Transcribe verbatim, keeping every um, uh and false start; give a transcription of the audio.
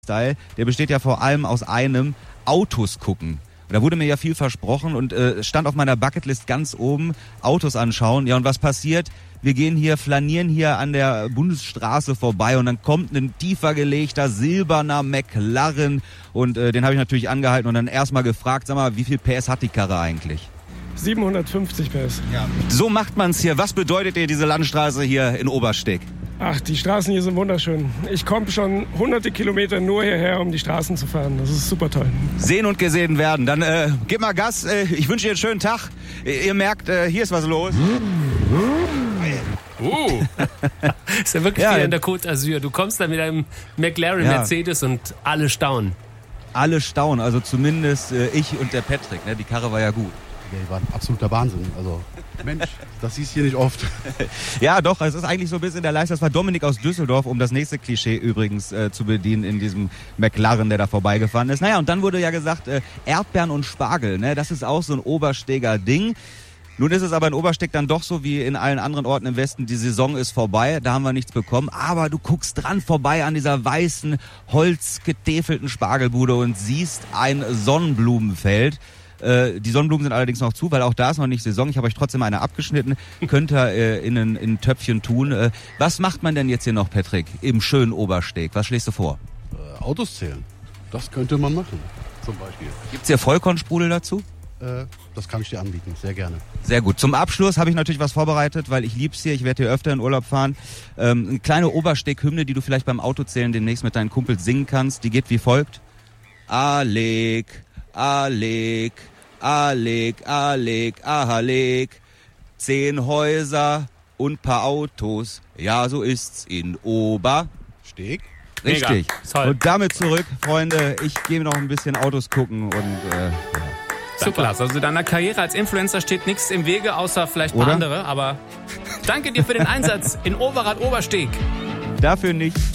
Style, der besteht ja vor allem aus einem Autos gucken. Und da wurde mir ja viel versprochen und äh, stand auf meiner Bucketlist ganz oben, Autos anschauen. Ja, und was passiert? Wir gehen hier, flanieren hier an der Bundesstraße vorbei und dann kommt ein tiefer gelegter silberner McLaren und äh, den habe ich natürlich angehalten und dann erstmal gefragt, sag mal, wie viel P S hat die Karre eigentlich? siebenhundertfünfzig P S. Ja. So macht man's hier. Was bedeutet dir diese Landstraße hier in Obersteg? Ach, die Straßen hier sind wunderschön. Ich komme schon hunderte Kilometer nur hierher, um die Straßen zu fahren. Das ist super toll. Sehen und gesehen werden. Dann äh, gib mal Gas. Äh, ich wünsche dir einen schönen Tag. Ihr merkt, äh, hier ist was los. Uh. Ist ja wirklich Ja, wieder in der Côte d'Azur. Du kommst da mit einem McLaren Ja. Mercedes und alle staunen. Alle staunen, also zumindest äh, ich und der Patrick. Ne? Die Karre war ja gut. Die war ein absoluter Wahnsinn. Also, Mensch, das siehst du hier nicht oft. Ja, doch, es ist eigentlich so ein bisschen der Leistung. Das war Dominik aus Düsseldorf, um das nächste Klischee übrigens äh, zu bedienen in diesem McLaren, der da vorbeigefahren ist. Naja, und dann wurde ja gesagt, äh, Erdbeeren und Spargel, ne? Das ist auch so ein Obersteger Ding. Nun ist es aber in Obersteg dann doch so wie in allen anderen Orten im Westen, die Saison ist vorbei, da haben wir nichts bekommen, aber du guckst dran vorbei an dieser weißen, holzgetäfelten Spargelbude und siehst ein Sonnenblumenfeld. Äh, die Sonnenblumen sind allerdings noch zu, weil auch da ist noch nicht Saison. Ich habe euch trotzdem eine abgeschnitten, könnt ihr äh, in, ein, in ein Töpfchen tun. Äh, was macht man denn jetzt hier noch, Patrick, im schönen Obersteg? Was schlägst du vor? Äh, Autos zählen. Das könnte man machen, zum Beispiel. Gibt's hier Vollkornsprudel dazu? Äh, das kann ich dir anbieten, sehr gerne. Sehr gut. Zum Abschluss habe ich natürlich was vorbereitet, weil ich lieb's hier. Ich werde hier öfter in Urlaub fahren. Ähm, eine kleine Obersteg-Hymne, die du vielleicht beim Autozählen demnächst mit deinen Kumpels singen kannst. Die geht wie folgt. Aleg, Aleg, Aleg, Aleg, Aleg. Zehn Häuser und paar Autos. Ja, so ist's in Obersteg. Richtig. Mega. Toll. Und damit zurück, Freunde. Ich gehe noch ein bisschen Autos gucken und äh, ja. Super. Also deiner Karriere als Influencer steht nichts im Wege, außer vielleicht ein Oder? paar andere. Aber danke dir für den Einsatz in Overath Obersteg. Dafür nicht.